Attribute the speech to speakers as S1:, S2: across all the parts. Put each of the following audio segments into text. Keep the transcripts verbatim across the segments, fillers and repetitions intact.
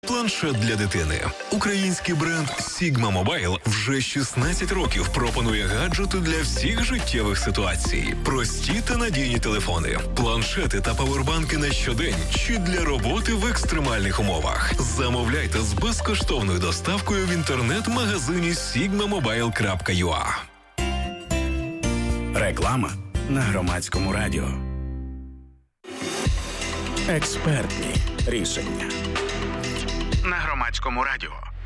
S1: Планшет для дитини. Український бренд Sigma Mobile вже шістнадцять років пропонує гаджети для всіх життєвих ситуацій. Прості та надійні телефони, планшети та павербанки на щодень чи для роботи в екстремальних умовах. Замовляйте з безкоштовною доставкою в інтернет-магазині сігма мобайл крапка ю а.
S2: Реклама на Громадському радіо. Експертні рішення на Громадському радіо.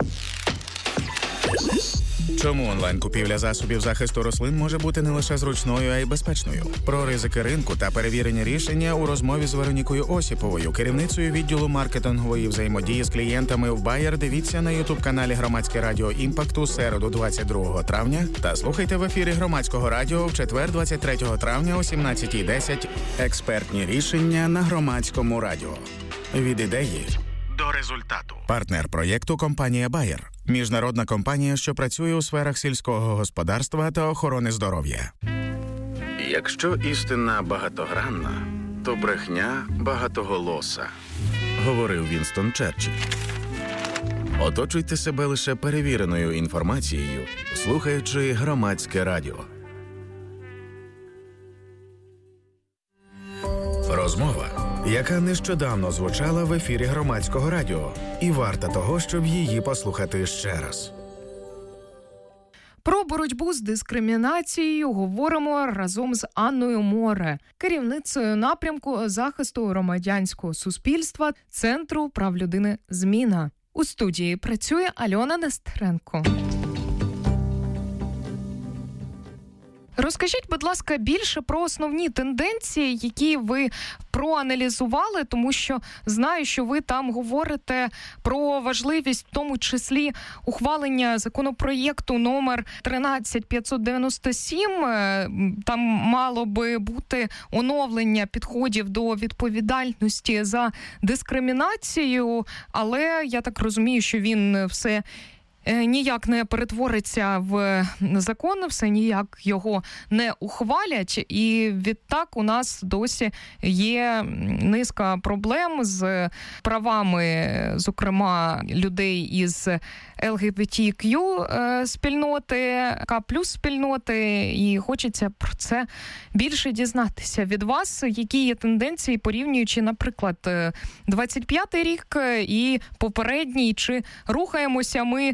S2: Чому онлайн-купівля засобів захисту рослин може бути не лише зручною, а й безпечною? Про ризики ринку та перевірені рішення у розмові з Веронікою Осіповою, керівницею відділу маркетингової взаємодії з клієнтами в Bayer. Дивіться на ютуб-каналі Громадське радіо Імпакт у середу двадцять другого травня та слухайте в ефірі Громадського радіо в четвер двадцять третього травня о сімнадцятій десять. Експертні рішення на Громадському радіо. Від ідеї до результату. Партнер проєкту – компанія Bayer. Міжнародна компанія, що працює у сферах сільського господарства та охорони здоров'я. Якщо істина багатогранна, то брехня багатоголоса, говорив Вінстон Черчилль. Оточуйте себе лише перевіреною інформацією, слухаючи Громадське радіо. Розмова, яка нещодавно звучала в ефірі Громадського радіо, і варта того, щоб її послухати ще раз.
S3: Про боротьбу з дискримінацією говоримо разом з Анною Море, керівницею напрямку захисту громадянського суспільства Центру прав людини «Зміна». У студії працює Альона Нестеренко. Розкажіть, будь ласка, більше про основні тенденції, які ви проаналізували, тому що знаю, що ви там говорите про важливість, в тому числі, ухвалення законопроєкту номер тринадцять п'ятсот дев'яносто сім. Там мало би бути оновлення підходів до відповідальності за дискримінацію, але я так розумію, що він все ніяк не перетвориться в закон, все ніяк його не ухвалять, і відтак у нас досі є низка проблем з правами, зокрема, людей із ел ге бе те к'ю спільноти, ка плюс спільноти, і хочеться про це більше дізнатися від вас, які є тенденції, порівнюючи, наприклад, двадцять п'ятий рік і попередній, чи рухаємося ми,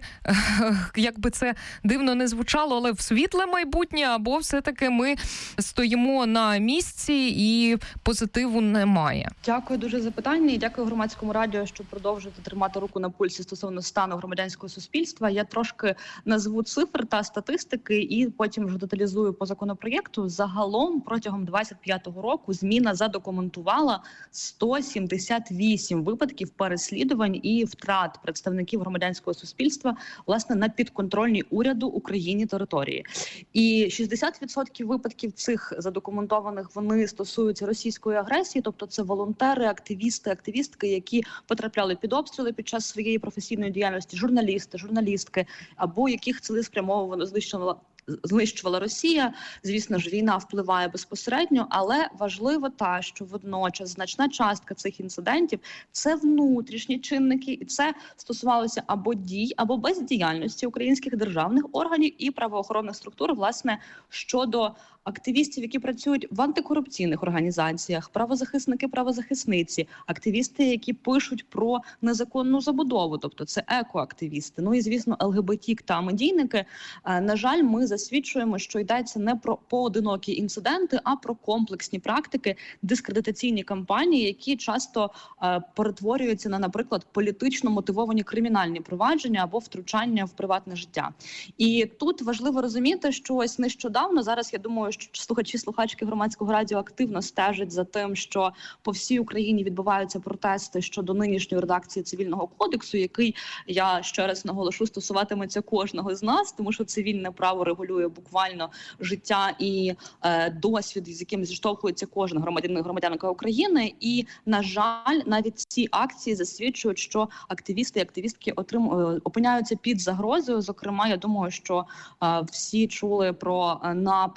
S3: як би це дивно не звучало, але в світле майбутнє, або все-таки ми стоїмо на місці і позитиву немає?
S4: Дякую дуже за питання і дякую Громадському радіо, що продовжуєте тримати руку на пульсі стосовно стану громадянського суспільства. Я трошки назву цифр та статистики і потім вже деталізую по законопроєкту. Загалом протягом двадцять п'ятого року Зміна задокументувала сто сімдесят вісім випадків переслідувань і втрат представників громадянського суспільства власне на підконтрольній уряду Україні території. І шістдесят відсотків випадків цих задокументованих вони стосуються російської агресії, тобто це волонтери, активісти, активістки, які потрапляли під обстріли під час своєї професійної діяльності, журналісти, журналістки, або яких цілеспрямовано знищувала знищувала Росія. Звісно ж, війна впливає безпосередньо, але важливо те, що водночас значна частка цих інцидентів – це внутрішні чинники, і це стосувалося або дій, або бездіяльності українських державних органів і правоохоронних структур, власне, щодо активістів, які працюють в антикорупційних організаціях, правозахисники, правозахисниці, активісти, які пишуть про незаконну забудову, тобто це екоактивісти, ну і, звісно, ел ге бе те та медійники. На жаль, ми засвідчуємо, що йдеться не про поодинокі інциденти, а про комплексні практики, дискредитаційні кампанії, які часто е, перетворюються на, наприклад, політично мотивовані кримінальні провадження або втручання в приватне життя. І тут важливо розуміти, що ось нещодавно, зараз, я думаю, що слухачі, слухачки Громадського радіо активно стежать за тим, що по всій Україні відбуваються протести щодо нинішньої редакції Цивільного кодексу, який, я ще раз наголошу, стосуватиметься кожного з нас, тому що цивільне право регулює буквально життя і е, досвід, з яким зіштовхується кожен громадянин і громадянка України. І, на жаль, навіть ці акції засвідчують, що активісти і активістки отрим... опиняються під загрозою. Зокрема, я думаю, що е, всі чули про напад після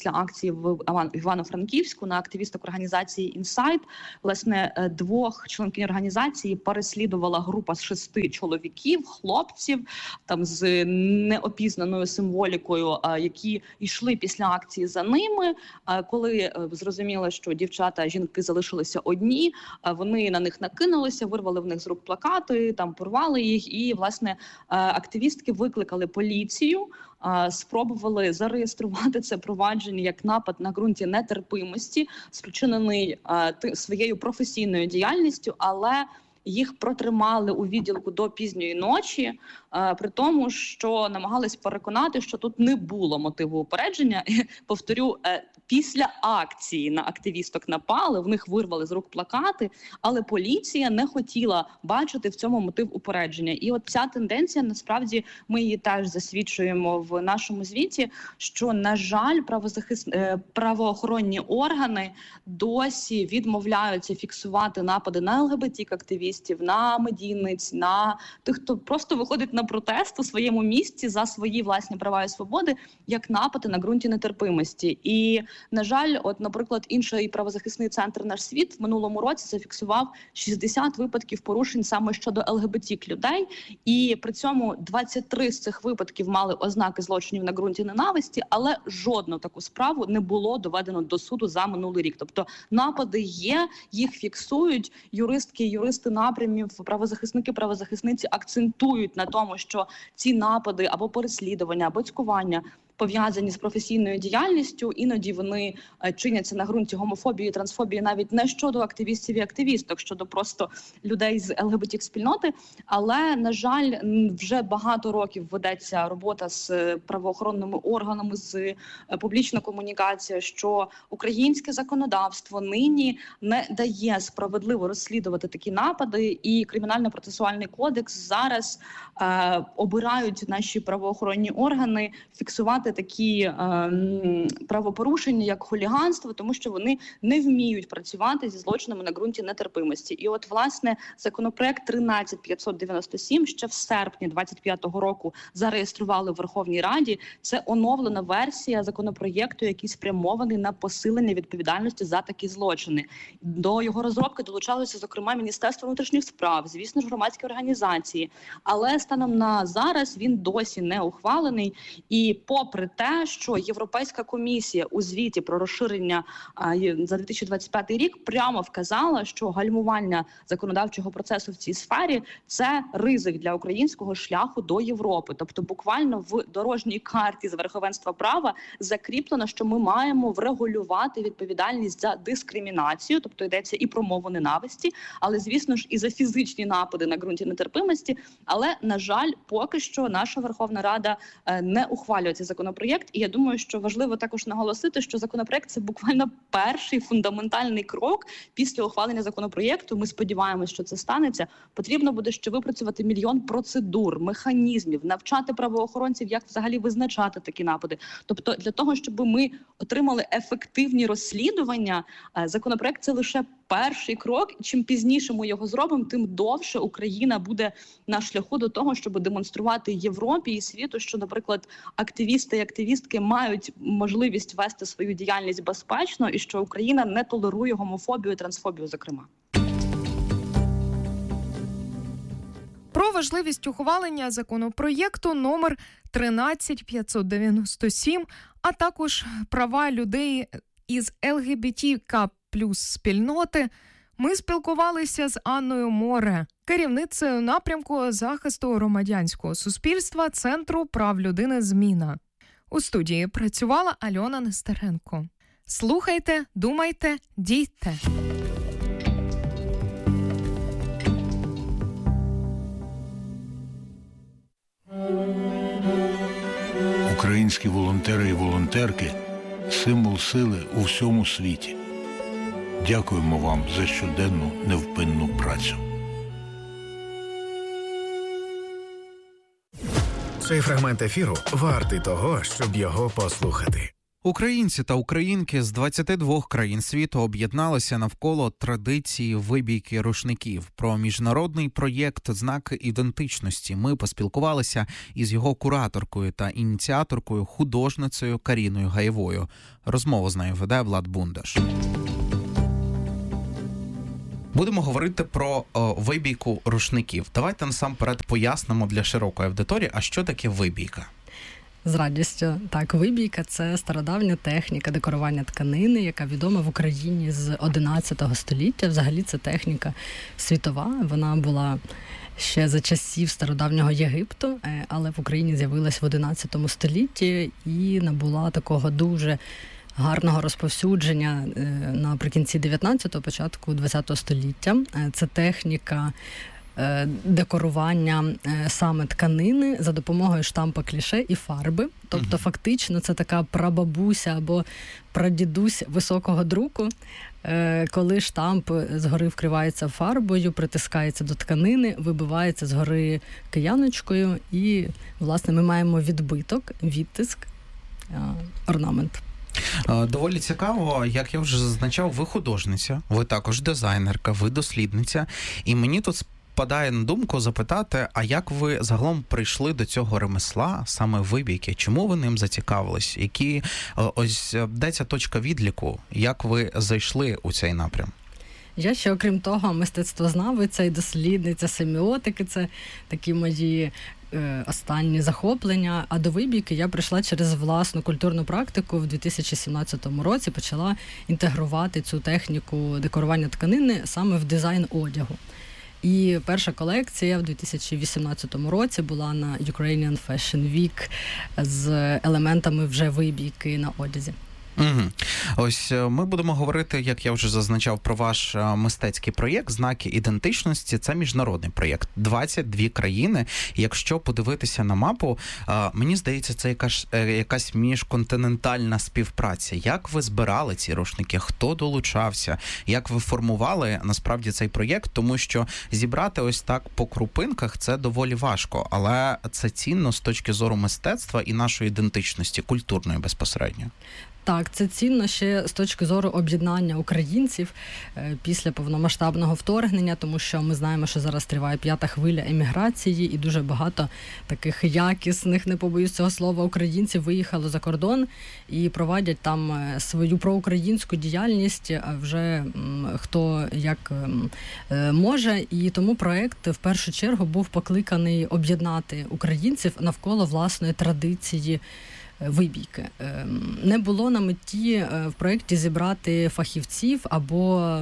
S4: після акції в Івано-Франківську на активісток організації «Інсайт». Власне, двох членкинь організації переслідувала група з шести чоловіків, хлопців, там з неопізнаною символікою, які йшли після акції за ними. Коли зрозуміло, що дівчата, жінки залишилися одні, вони на них накинулися, вирвали в них з рук плакати, там порвали їх, і, власне, активістки викликали поліцію, спробували зареєструвати це провадження як напад на ґрунті нетерпимості, спричинений своєю професійною діяльністю, але їх протримали у відділку до пізньої ночі, при тому, що намагались переконати, що тут не було мотиву упередження. Повторю, після акції на активісток напали, в них вирвали з рук плакати, але поліція не хотіла бачити в цьому мотив упередження. І от ця тенденція, насправді, ми її теж засвідчуємо в нашому звіті, що, на жаль, правозахис... правоохоронні органи досі відмовляються фіксувати напади на ЛГБТ-активістів, на медійниць, на тих, хто просто виходить на протест у своєму місці за свої власні права і свободи, як напади на ґрунті нетерпимості. І, на жаль, от, наприклад, інший правозахисний центр «Наш світ» в минулому році зафіксував шістдесят випадків порушень саме щодо ЛГБТ-людей, і при цьому двадцять три з цих випадків мали ознаки злочинів на ґрунті ненависті, але жодну таку справу не було доведено до суду за минулий рік. Тобто напади є, їх фіксують, юристки, юристи напрямів, правозахисники, правозахисниці акцентують на тому, що ці напади або переслідування, або цькування пов'язані з професійною діяльністю, іноді вони чиняться на ґрунті гомофобії, трансфобії, навіть не щодо активістів і активісток, щодо просто людей з ЛГБТ-спільноти. Але, на жаль, вже багато років ведеться робота з правоохоронними органами, з публічна комунікація, що українське законодавство нині не дає справедливо розслідувати такі напади, і Кримінально-процесуальний кодекс зараз е, обирають наші правоохоронні органи фіксувати такі е, правопорушення, як хуліганство, тому що вони не вміють працювати зі злочинами на ґрунті нетерпимості. І от, власне, законопроект тринадцять п'ятсот дев'яносто сім ще в серпні двадцять п'ятого року зареєстрували в Верховній Раді. Це оновлена версія законопроєкту, який спрямований на посилення відповідальності за такі злочини. До його розробки долучалося, зокрема, Міністерство внутрішніх справ, звісно ж, громадські організації. Але станом на зараз він досі не ухвалений. І попри те, що Європейська комісія у звіті про розширення а, за дві тисячі двадцять п'ятий рік прямо вказала, що гальмування законодавчого процесу в цій сфері – це ризик для українського шляху до Європи. Тобто буквально в дорожній карті з верховенства права закріплено, що ми маємо врегулювати відповідальність за дискримінацію, тобто йдеться і про мову ненависті, але, звісно ж, і за фізичні напади на ґрунті нетерпимості. Але, на жаль, поки що наша Верховна Рада не ухвалює цей законопроєкт. І я думаю, що важливо також наголосити, що законопроєкт – це буквально перший фундаментальний крок після ухвалення законопроєкту. Ми сподіваємося, що це станеться. Потрібно буде ще випрацювати мільйон процедур, механізмів, навчати правоохоронців, як взагалі визначати такі напади. Тобто для того, щоб ми отримали ефективні розслідування, законопроєкт – це лише перший крок. Чим пізніше ми його зробимо, тим довше Україна буде на шляху до того, щоб демонструвати Європі і світу, що, наприклад, активісти і активістки мають можливість вести свою діяльність безпечно і що Україна не толерує гомофобію і трансфобію, зокрема.
S3: Про важливість ухвалення законопроєкту номер тринадцять п'ятсот дев'яносто сім, а також права людей із ЛГБТК плюс спільноти, ми спілкувалися з Анною Море, керівницею напрямку захисту громадянського суспільства Центру прав людини «Зміна». У студії працювала Альона Нестеренко. Слухайте, думайте, дійте.
S5: Українські волонтери і волонтерки – символ сили у всьому світі. Дякуємо вам за щоденну невпинну працю.
S2: Цей фрагмент ефіру вартий того, щоб його послухати. Українці та українки з двадцяти двох країн світу об'єдналися навколо традиції вибійки рушників. Про міжнародний проєкт «Знаки ідентичності» ми поспілкувалися із його кураторкою та ініціаторкою, художницею Каріною Гаєвою. Розмову з нею веде Влад Бундаш. Будемо говорити про о, вибійку рушників. Давайте насамперед пояснимо для широкої аудиторії, а що таке вибійка?
S6: З радістю. Так, вибійка – це стародавня техніка декорування тканини, яка відома в Україні з одинадцятого століття. Взагалі це техніка світова. Вона була ще за часів стародавнього Єгипту, але в Україні з'явилась в одинадцятому столітті і набула такого дуже гарного розповсюдження наприкінці дев'ятнадцятого, початку двадцятого століття. Це техніка декорування саме тканини за допомогою штампа кліше і фарби. Тобто, фактично, це така прабабуся або прадідусь високого друку, коли штамп згори вкривається фарбою, притискається до тканини, вибивається згори кияночкою і, власне, ми маємо відбиток, відтиск, орнамент.
S2: Доволі цікаво, як я вже зазначав, ви художниця, ви також дизайнерка, ви дослідниця, і мені тут падає на думку запитати, а як ви загалом прийшли до цього ремесла, саме вибійки? Чому ви ним зацікавились? Які, ось, де ця точка відліку? Як ви зайшли у цей напрям?
S6: Я ще, окрім того, мистецтвознавиця і дослідниця семіотики, це такі мої е, останні захоплення. А до вибійки я прийшла через власну культурну практику. В дві тисячі сімнадцятому році почала інтегрувати цю техніку декорування тканини саме в дизайн одягу. І перша колекція в дві тисячі вісімнадцятому році була на Ukrainian Fashion Week з елементами вже вибійки на одязі.
S2: Угу. Ось ми будемо говорити, як я вже зазначав, про ваш мистецький проєкт «Знаки ідентичності». Це міжнародний проєкт. двадцять дві країни. Якщо подивитися на мапу, мені здається, це якась, якась міжконтинентальна співпраця. Як ви збирали ці рушники? Хто долучався? Як ви формували, насправді, цей проєкт? Тому що зібрати ось так по крупинках – це доволі важко. Але це цінно з точки зору мистецтва і нашої ідентичності, культурної безпосередньо.
S6: Так, це цінно ще з точки зору об'єднання українців після повномасштабного вторгнення, тому що ми знаємо, що зараз триває п'ята хвиля еміграції, і дуже багато таких якісних, не побоюсь цього слова, українців виїхало за кордон і проводять там свою проукраїнську діяльність, вже хто як може. І тому проект в першу чергу був покликаний об'єднати українців навколо власної традиції вибійки. Не було на меті в проєкті зібрати фахівців або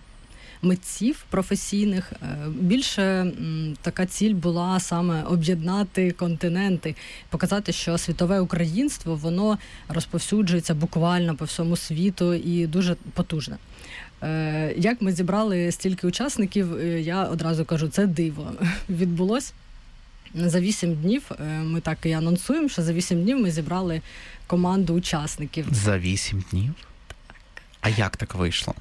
S6: митців професійних. Більше така ціль була саме об'єднати континенти, показати, що світове українство, воно розповсюджується буквально по всьому світу і дуже потужне. Як ми зібрали стільки учасників, я одразу кажу, це диво відбулось. За вісім днів, ми так і анонсуємо, що за вісім днів ми зібрали команду учасників.
S2: За вісім днів? Так. А як так вийшло?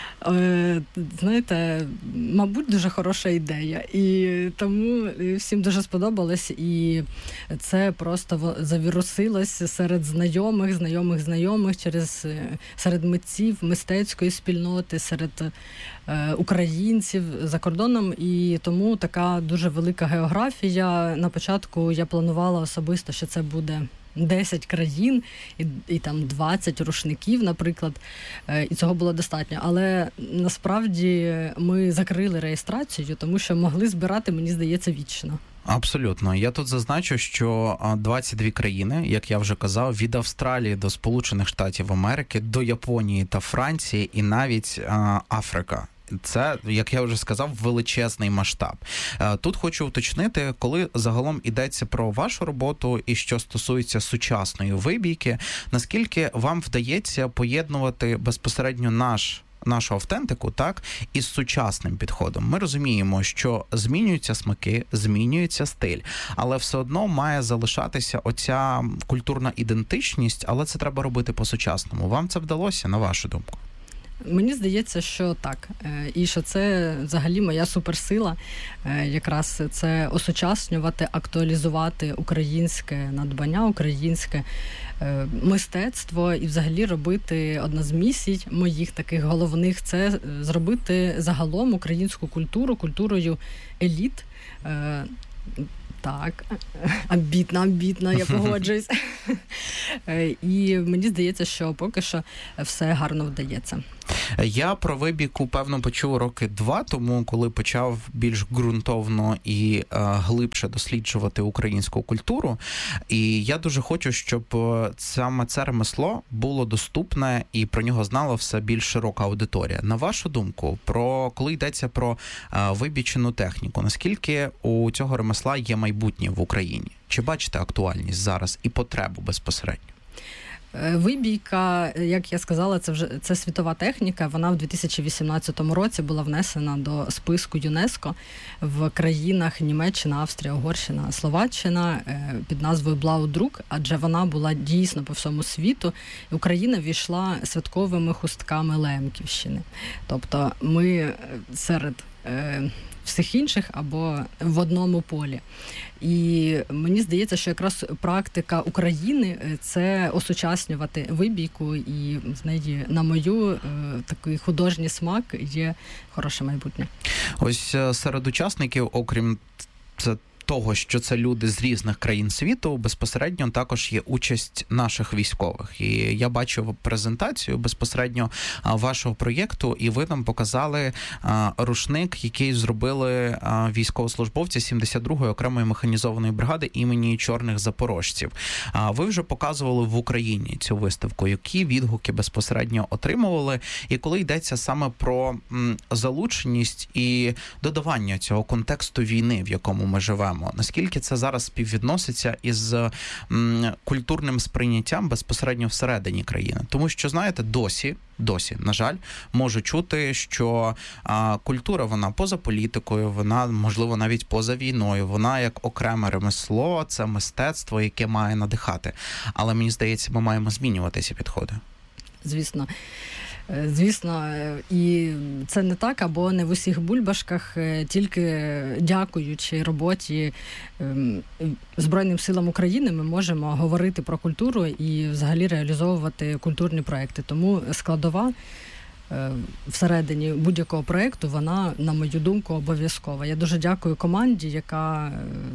S6: Е, знаєте, мабуть, дуже хороша ідея. І тому всім дуже сподобалось. І це просто завірусилось серед знайомих, знайомих, знайомих, через, серед митців, мистецької спільноти, серед е, українців за кордоном. І тому така дуже велика географія. На початку я планувала особисто, що це буде десять країн і, і там двадцять рушників, наприклад, і цього було достатньо. Але насправді ми закрили реєстрацію, тому що могли збирати, мені здається, вічно.
S2: Абсолютно. Я тут зазначу, що двадцять дві країни, як я вже казав, від Австралії до Сполучених Штатів Америки, до Японії та Франції і навіть а, Африка. Це, як я вже сказав, величезний масштаб. Тут хочу уточнити, коли загалом йдеться про вашу роботу і що стосується сучасної вибійки, наскільки вам вдається поєднувати безпосередньо наш нашу автентику, так, із сучасним підходом. Ми розуміємо, що змінюються смаки, змінюється стиль, але все одно має залишатися оця культурна ідентичність, але це треба робити по-сучасному. Вам це вдалося, на вашу думку?
S6: Мені здається, що так. І що це взагалі моя суперсила. Якраз це осучаснювати, актуалізувати українське надбання, українське мистецтво і взагалі робити одна з місій моїх таких головних – це зробити загалом українську культуру культурою еліт. Так, амбітно, амбітно, я погоджуюсь. І мені здається, що поки що все гарно вдається.
S7: Я про Вибійку, певно, почув роки два тому, коли почав більш ґрунтовно і е, глибше досліджувати українську культуру. І я дуже хочу, щоб саме це ремесло було доступне і про нього знала все більш широка аудиторія. На вашу думку, про коли йдеться про е, вибічену техніку, наскільки у цього ремесла є майбутнє в Україні? Чи бачите актуальність зараз і потребу безпосередньо?
S6: Вибійка, як я сказала, це вже це світова техніка. Вона в дві тисячі вісімнадцятому році була внесена до списку ЮНЕСКО в країнах Німеччина, Австрія, Угорщина, Словаччина під назвою Блаудрук, адже вона була дійсно по всьому світу. Україна війшла святковими хустками Лемківщини. Тобто ми серед всіх інших або в одному полі. І мені здається, що якраз практика України – це осучаснювати Вибійку, і в неї, на мою, такий художній смак є хороше майбутнє.
S7: Ось серед учасників, окрім це того, що це люди з різних країн світу, безпосередньо також є участь наших військових. І я бачив презентацію безпосередньо вашого проєкту, і ви нам показали рушник, який зробили військовослужбовці сімдесят другої окремої механізованої бригади імені Чорних Запорожців. Ви вже показували в Україні цю виставку. Які відгуки безпосередньо отримували? І коли йдеться саме про залученість і додавання цього контексту війни, в якому ми живемо, наскільки це зараз співвідноситься із м, культурним сприйняттям безпосередньо всередині країни? Тому що, знаєте, досі, досі, на жаль, можу чути, що а, культура, вона поза політикою, вона, можливо, навіть поза війною, вона як окреме ремесло, це мистецтво, яке має надихати. Але, мені здається, ми маємо змінювати ці підходи.
S6: Звісно. Звісно, і це не так, або не в усіх бульбашках, тільки дякуючи роботі Збройним силам України ми можемо говорити про культуру і взагалі реалізовувати культурні проекти. Тому складова всередині будь-якого проекту, вона, на мою думку, обов'язкова. Я дуже дякую команді, яка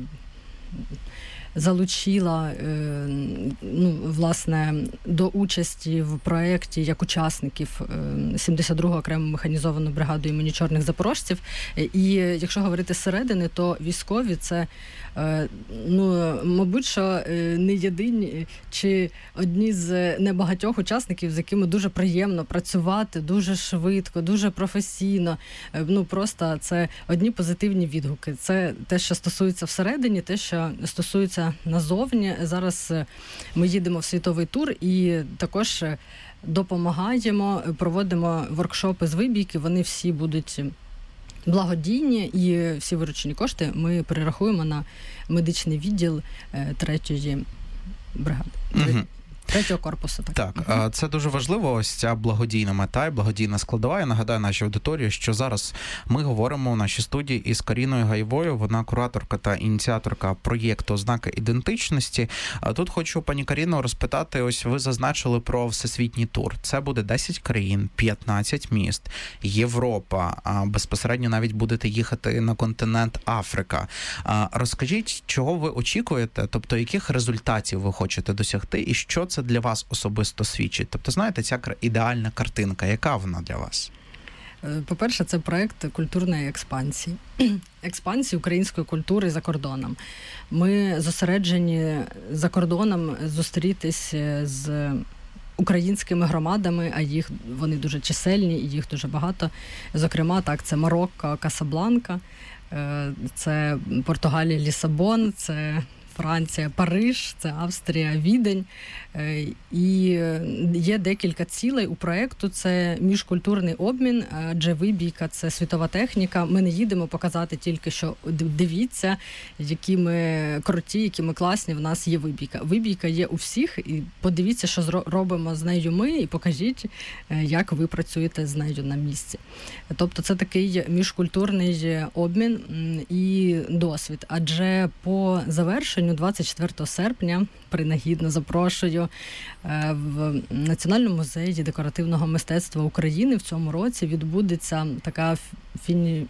S6: залучила, ну, власне, до участі в проєкті як учасників сімдесят другу окрему механізовану бригаду імені Чорних Запорожців. І якщо говорити зсередини, то військові – це, ну, мабуть, що не єдині чи одні з небагатьох учасників, з якими дуже приємно працювати, дуже швидко, дуже професійно. Ну, просто це одні позитивні відгуки. Це те, що стосується всередині, те, що стосується назовні. Зараз ми їдемо в світовий тур і також допомагаємо, проводимо воркшопи з вибійки. Вони всі будуть благодійні, і всі виручені кошти ми перерахуємо на медичний відділ третьої бригади. Угу. Третього корпусу. Так.
S7: так, це дуже важливо, ось ця благодійна мета і благодійна складова. Я нагадаю нашій аудиторії, що зараз ми говоримо в нашій студії із Каріною Гаєвою, вона кураторка та ініціаторка проєкту «Ознаки ідентичності». Тут хочу, пані Каріно, розпитати, ось ви зазначили про всесвітній тур. Це буде десять країн, п'ятнадцять міст, Європа, безпосередньо навіть будете їхати на континент Африка. Розкажіть, чого ви очікуєте, тобто яких результатів ви хочете досягти і що це для вас особисто свідчить? Тобто, знаєте, ця ідеальна картинка, яка вона для вас?
S6: По-перше, це проєкт культурної експансії. Експансії української культури за кордоном. Ми зосереджені за кордоном зустрітись з українськими громадами, а їх вони дуже чисельні, і їх дуже багато. Зокрема, так, це Марокко, Касабланка, це Португалія, Лісабон, це Франція, Париж, це Австрія, Відень. І є декілька цілей у проєкту. Це міжкультурний обмін, адже вибійка – це світова техніка. Ми не їдемо показати тільки, що дивіться, які ми круті, які ми класні, в нас є вибійка. Вибійка є у всіх, і подивіться, що робимо з нею ми, і покажіть, як ви працюєте з нею на місці. Тобто це такий міжкультурний обмін і досвід. Адже по завершенню двадцять четвертого серпня, принагідно запрошую, в Національному музеї декоративного мистецтва України в цьому році відбудеться така фіні...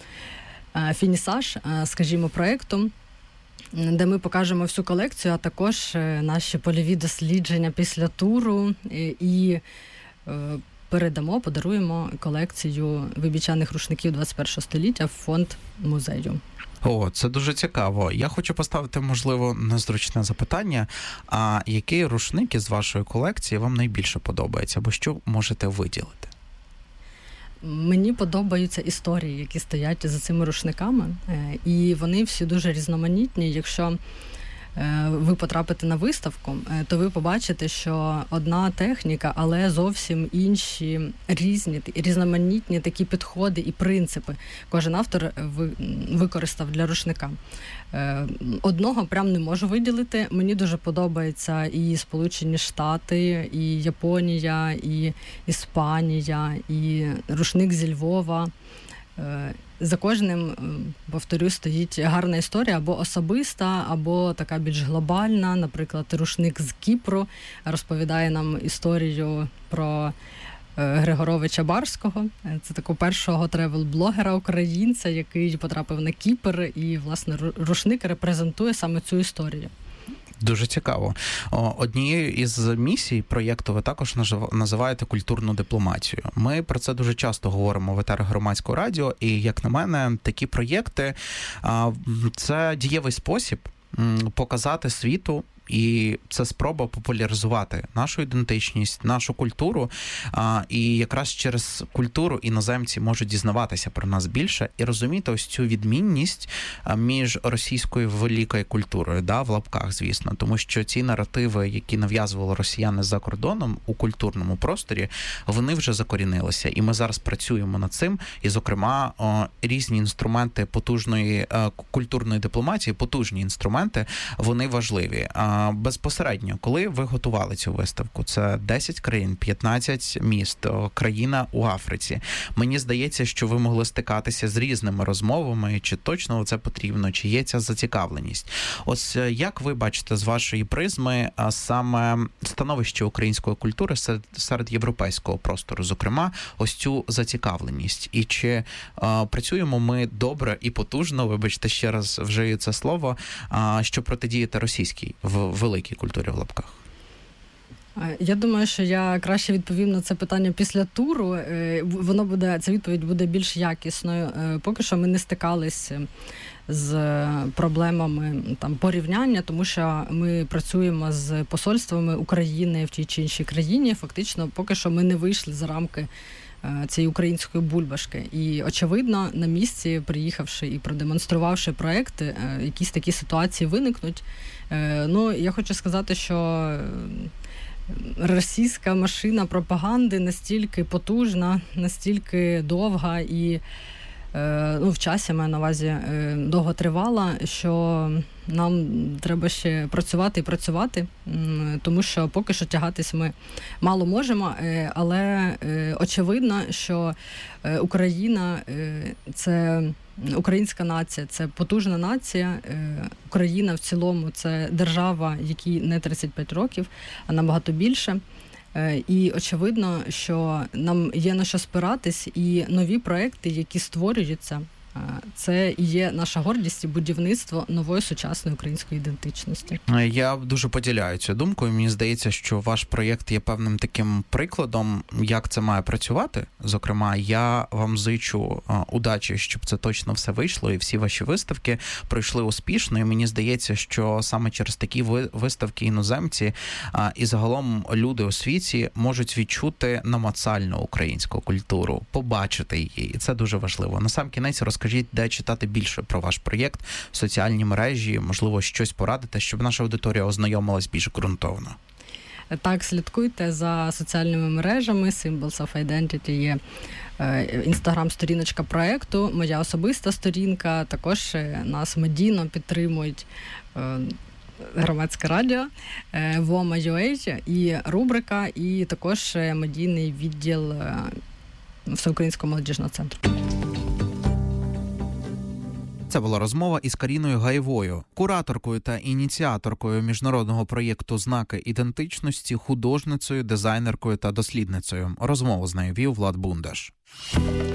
S6: фінісаж, скажімо, проєкту, де ми покажемо всю колекцію, а також наші польові дослідження після туру і передамо, подаруємо колекцію вибічаних рушників двадцять першого століття в фонд музею.
S7: О, це дуже цікаво. Я хочу поставити, можливо, незручне запитання. А який рушник із вашої колекції вам найбільше подобається? Або що можете виділити?
S6: Мені подобаються історії, які стоять за цими рушниками. І вони всі дуже різноманітні. Якщо ви потрапите на виставку, то ви побачите, що одна техніка, але зовсім інші різні, різноманітні такі підходи і принципи кожен автор використав для рушника. Одного прям не можу виділити. Мені дуже подобається і Сполучені Штати, і Японія, і Іспанія, і рушник зі Львова. За кожним, повторюсь, стоїть гарна історія, або особиста, або така більш глобальна. Наприклад, рушник з Кіпру розповідає нам історію про Григоровича Барського. Це такого першого тревел-блогера українця, який потрапив на Кіпр, і, власне, рушник репрезентує саме цю історію.
S7: Дуже цікаво. Однією із місій проєкту ви також називаєте культурну дипломатію. Ми про це дуже часто говоримо в етерах Громадського радіо, і, як на мене, такі проєкти – це дієвий спосіб показати світу, і це спроба популяризувати нашу ідентичність, нашу культуру. А, і якраз через культуру іноземці можуть дізнаватися про нас більше і розуміти ось цю відмінність між російською великою культурою, да, в лапках, звісно. Тому що ці наративи, які нав'язували росіяни за кордоном у культурному просторі, вони вже закорінилися. І ми зараз працюємо над цим. І, зокрема, о, різні інструменти потужної о, культурної дипломатії, потужні інструменти, вони важливі. Безпосередньо, коли ви готували цю виставку, це десять країн, п'ятнадцять міст, країна у Африці. Мені здається, що ви могли стикатися з різними розмовами, чи точно це потрібно, чи є ця зацікавленість. Ось як ви бачите з вашої призми саме становище української культури серед, серед європейського простору, зокрема, ось цю зацікавленість? І чи а, працюємо ми добре і потужно, вибачте, ще раз вжию це слово, а, щоб протидіяти російській в великій культурі в лапках?
S6: Я думаю, що я краще відповім на це питання після туру. Воно буде, ця відповідь буде більш якісною. Поки що ми не стикались з проблемами там порівняння, тому що ми працюємо з посольствами України в тій чи іншій країні. Фактично, поки що ми не вийшли за рамки цієї української бульбашки. І, очевидно, на місці, приїхавши і продемонструвавши проекти, якісь такі ситуації виникнуть. Ну, я хочу сказати, що російська машина пропаганди настільки потужна, настільки довга і ну, в часі, маю на увазі, довго тривала, що нам треба ще працювати і працювати, тому що поки що тягатись ми мало можемо, але очевидно, що Україна – це українська нація, це потужна нація. Україна в цілому – це держава, якій не тридцять п'ять років, а набагато більше. І очевидно, що нам є на що спиратись, і нові проекти, які створюються, це і є наша гордість і будівництво нової сучасної української ідентичності.
S7: Я дуже поділяю цю думку. І мені здається, що ваш проєкт є певним таким прикладом, як це має працювати. Зокрема, я вам зичу удачі, щоб це точно все вийшло, і всі ваші виставки пройшли успішно. І мені здається, що саме через такі виставки іноземці і загалом люди у світі можуть відчути намацальну українську культуру, побачити її. І це дуже важливо. Насамкінець розкажіть, розкажіть, де читати більше про ваш проєкт, соціальні мережі, можливо, щось порадити, щоб наша аудиторія ознайомилась більш ґрунтовно.
S6: Так, слідкуйте за соціальними мережами. Symbols of Identity є інстаграм-сторіночка проєкту, моя особиста сторінка, також нас медійно підтримують Громадське радіо, Вома.ua і рубрика, і також медійний відділ Всеукраїнського молодіжного центру.
S7: Це була розмова із Каріною Гаєвою, кураторкою та ініціаторкою міжнародного проєкту «Знаки ідентичності», художницею, дизайнеркою та дослідницею. Розмову з нею вів Влад Бундаш.